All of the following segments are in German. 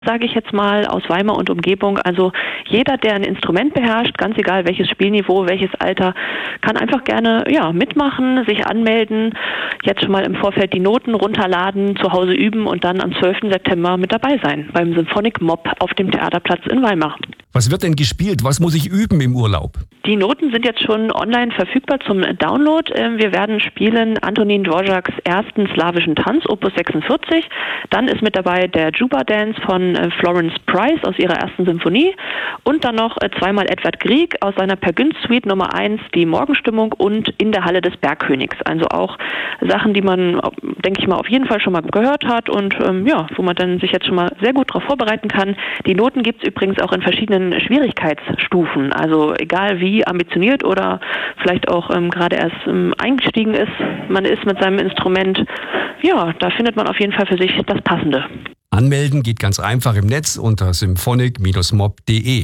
sage ich jetzt mal, aus Weimar und Umgebung. Also jeder, der ein Instrument beherrscht, ganz egal welches Spielniveau, welches Alter, kann einfach gerne mitmachen, sich anmelden, jetzt schon mal im Vorfeld die Noten runterladen, zu Hause üben und dann am 12. September mit dabei sein beim Symphonic Mob auf dem Theaterplatz in Weimar. Was wird denn gespielt? Was muss ich üben im Urlaub? Die Noten sind jetzt schon online verfügbar zum Download. Wir werden spielen Antonin Dvořáks ersten slawischen Tanz, Opus 46. Dann ist mit dabei der Juba Dance von Florence Price aus ihrer ersten Symphonie und dann noch zweimal Edvard Grieg aus seiner Per Günd Suite Nummer 1, die Morgenstimmung und In der Halle des Bergkönigs. Also auch Sachen, die man, denke ich mal, auf jeden Fall schon mal gehört hat und wo man dann sich jetzt schon mal sehr gut darauf vorbereiten kann. Die Noten gibt es übrigens auch in verschiedenen Schwierigkeitsstufen. Also egal wie ambitioniert oder vielleicht auch gerade erst eingestiegen ist, man ist mit seinem Instrument, da findet man auf jeden Fall für sich das Passende. Anmelden geht ganz einfach im Netz unter symphonic-mob.de.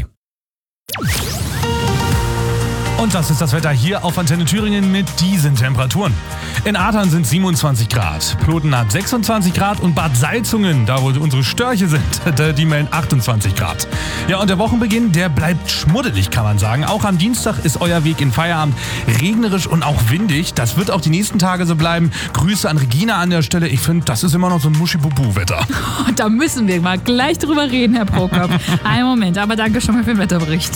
Und das ist das Wetter hier auf Antenne Thüringen mit diesen Temperaturen. In Athern sind 27 Grad, Ploten hat 26 Grad und Bad Salzungen, da wo unsere Störche sind, die melden 28 Grad. Ja, und der Wochenbeginn, der bleibt schmuddelig, kann man sagen. Auch am Dienstag ist euer Weg in Feierabend regnerisch und auch windig. Das wird auch die nächsten Tage so bleiben. Grüße an Regina an der Stelle. Ich finde, das ist immer noch so ein Muschi-Bubu-Wetter. Da müssen wir mal gleich drüber reden, Herr Prokop. Einen Moment, aber danke schon mal für den Wetterbericht.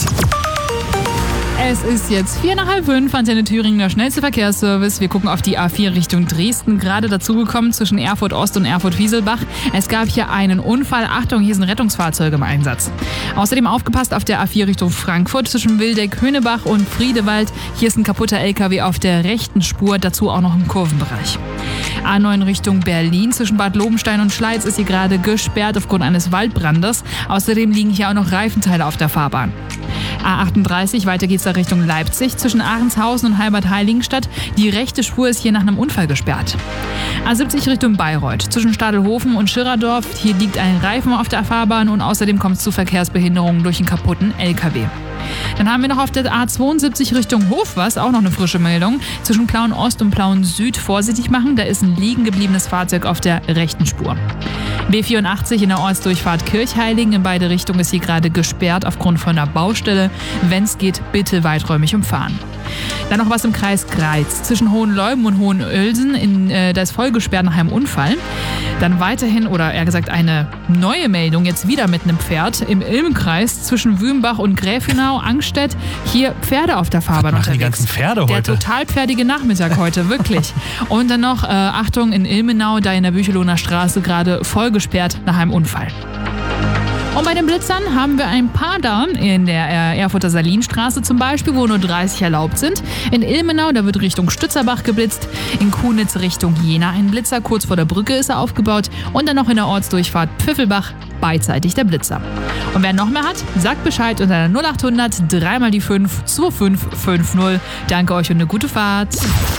Es ist jetzt 4:45, Antenne Thüringen, der schnellste Verkehrsservice. Wir gucken auf die A4 Richtung Dresden, gerade dazugekommen zwischen Erfurt Ost und Erfurt Wieselbach. Es gab hier einen Unfall. Achtung, hier sind Rettungsfahrzeuge im Einsatz. Außerdem aufgepasst auf der A4 Richtung Frankfurt zwischen Wildeck, Höhnebach und Friedewald. Hier ist ein kaputter LKW auf der rechten Spur, dazu auch noch im Kurvenbereich. A9 Richtung Berlin zwischen Bad Lobenstein und Schleiz ist hier gerade gesperrt aufgrund eines Waldbrandes. Außerdem liegen hier auch noch Reifenteile auf der Fahrbahn. A38, weiter geht's da Richtung Leipzig, zwischen Ahrенshausen und Halbert-Heiligenstadt. Die rechte Spur ist hier nach einem Unfall gesperrt. A70 Richtung Bayreuth, zwischen Stadelhofen und Schirerdorf. Hier liegt ein Reifen auf der Fahrbahn und außerdem kommt es zu Verkehrsbehinderungen durch einen kaputten LKW. Dann haben wir noch auf der A72 Richtung Hofwas auch noch eine frische Meldung. Zwischen Plauen Ost und Plauen Süd vorsichtig machen, da ist ein liegen gebliebenes Fahrzeug auf der rechten Spur. B84 in der Ortsdurchfahrt Kirchheiligen, in beide Richtungen ist hier gerade gesperrt aufgrund von einer Baustelle. Wenn es geht, bitte weiträumig umfahren. Dann noch was im Kreis Greiz. Zwischen Hohenleuben und Hohenölsen, da ist voll gesperrt nach einem Unfall. Dann weiterhin, oder eher gesagt eine neue Meldung, jetzt wieder mit einem Pferd im Ilmenkreis zwischen Wümbach und Gräfenau, Angstedt. Hier Pferde auf der Fahrbahn unterwegs. Die ganzen Pferde heute. Der total pferdige Nachmittag heute, wirklich. Und dann noch, Achtung, in Ilmenau, da in der Büchelohner Straße gerade voll gesperrt nach einem Unfall. Und bei den Blitzern haben wir ein paar da, in der Erfurter Salinstraße zum Beispiel, wo nur 30 erlaubt sind. In Ilmenau, da wird Richtung Stützerbach geblitzt. In Kunitz Richtung Jena ein Blitzer, kurz vor der Brücke ist er aufgebaut. Und dann noch in der Ortsdurchfahrt Pfiffelbach, beidseitig der Blitzer. Und wer noch mehr hat, sagt Bescheid unter der 0800 3 mal die 5 2550. Danke euch und eine gute Fahrt.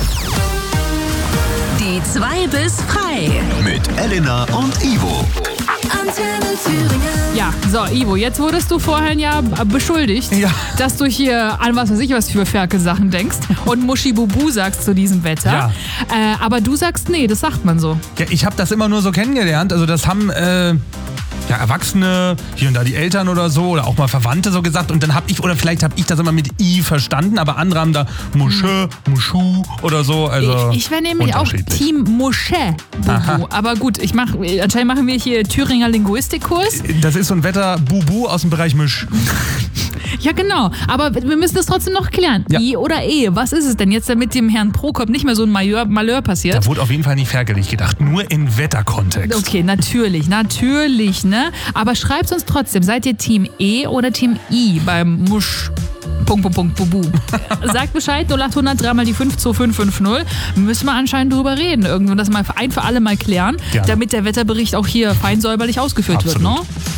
Die 2 bis frei. Mit Elena und Ivo. Antenne Thüringen. Ja, so Ivo, jetzt wurdest du vorhin ja beschuldigt, dass du hier an was weiß ich was für Ferkel-Sachen denkst und Muschi-Bubu sagst zu diesem Wetter. Ja. Aber du sagst, nee, das sagt man so. Ja, ich habe das immer nur so kennengelernt. Also das haben Erwachsene, hier und da die Eltern oder so, oder auch mal Verwandte so gesagt. Und dann vielleicht habe ich das immer mit I verstanden, aber andere haben da Musche, Muschu oder so. Also ich wäre nämlich auch Team Musche, Bubu. Aber gut, anscheinend machen wir hier Thüringer Linguistikkurs. Das ist so ein Wetter-Bubu aus dem Bereich Misch. Ja, genau. Aber wir müssen das trotzdem noch klären. Ja. I oder E. Was ist es denn jetzt, damit dem Herrn Prokop nicht mehr so ein Malheur passiert? Da wurde auf jeden Fall nicht ferkelig gedacht. Nur in Wetterkontext. Okay, natürlich, ne? Aber schreibt uns trotzdem, seid ihr Team E oder Team I beim Musch? Bubu. Sagt Bescheid, 0800 3 mal die 5 2550. Müssen wir anscheinend drüber reden. Irgendwann das mal ein für alle mal klären, damit der Wetterbericht auch hier fein säuberlich ausgeführt wird, ne?